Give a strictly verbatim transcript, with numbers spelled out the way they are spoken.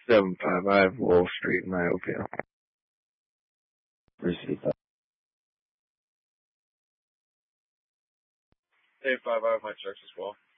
seven five five Wall Street, myopia. Receive that. eight five five, my checks as well.